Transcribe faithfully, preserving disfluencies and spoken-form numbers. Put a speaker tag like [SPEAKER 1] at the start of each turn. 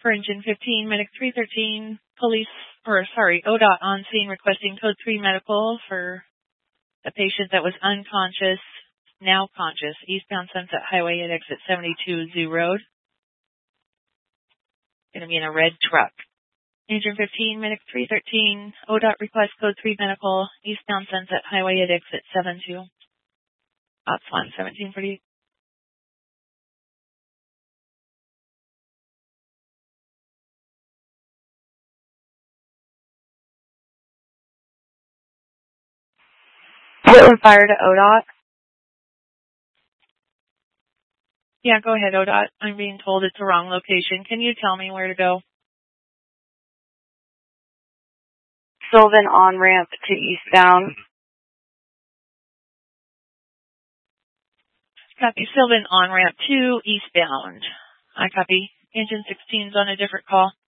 [SPEAKER 1] For engine fifteen, medic three thirteen, police, or sorry, O D O T on scene requesting code three medical for a patient that was unconscious, now conscious, eastbound Sunset Highway at exit seventy-two Zoo Road. Going to be in a red truck. Engine fifteen, medic three thirteen, O D O T request code three medical, eastbound Sunset Highway at exit seventy-two. Ops one, seventeen forty. Portland Fire to O D O T. Yeah, go ahead, O D O T. I'm being told it's the wrong location. Can you tell me where to go?
[SPEAKER 2] Sylvan on-ramp to eastbound.
[SPEAKER 1] Copy. Sylvan on-ramp to eastbound. I copy. Engine sixteen's on a different call.